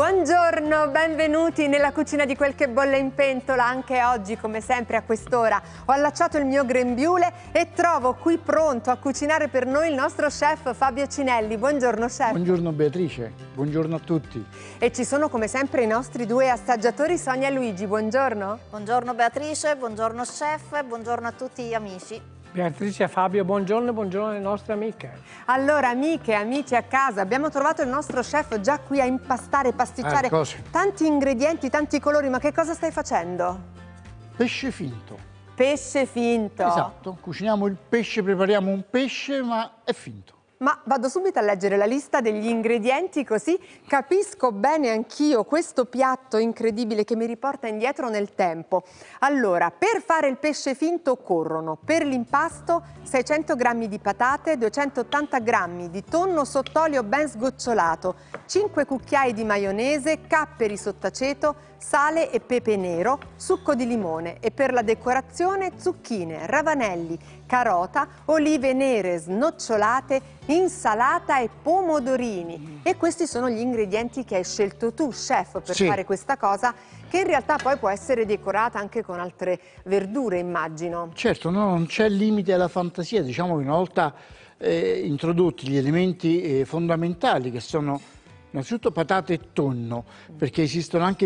Buongiorno, benvenuti nella cucina di Quel che bolle in pentola. Anche oggi, come sempre a quest'ora, ho allacciato il mio grembiule e trovo qui pronto a cucinare per noi il nostro chef Fabio Cinelli. Buongiorno chef. Buongiorno Beatrice, buongiorno a tutti. E ci sono come sempre i nostri due assaggiatori, Sonia e Luigi. Buongiorno. Buongiorno Beatrice, buongiorno chef, buongiorno a tutti gli amici. Beatrice e Fabio, buongiorno e buongiorno alle nostre amiche. Allora, amiche e amici a casa, abbiamo trovato il nostro chef già qui a impastare, pasticciare tanti ingredienti, tanti colori. Ma che cosa stai facendo? Pesce finto. Pesce finto. Esatto, cuciniamo il pesce, prepariamo un pesce, ma è finto. Ma vado subito a leggere la lista degli ingredienti, così capisco bene anch'io questo piatto incredibile che mi riporta indietro nel tempo. Allora, per fare il pesce finto occorrono per l'impasto 600 g di patate, 280 g di tonno sott'olio ben sgocciolato, 5 cucchiai di maionese, capperi sott'aceto, sale e pepe nero, succo di limone e per la decorazione zucchine, ravanelli, carota, olive nere snocciolate, insalata e pomodorini. E questi sono gli ingredienti che hai scelto tu, chef, per fare questa cosa, che in realtà poi può essere decorata anche con altre verdure, immagino. Certo, no, non c'è limite alla fantasia. Diciamo che una volta introdotti gli elementi fondamentali, che sono innanzitutto patate e tonno, perché esistono anche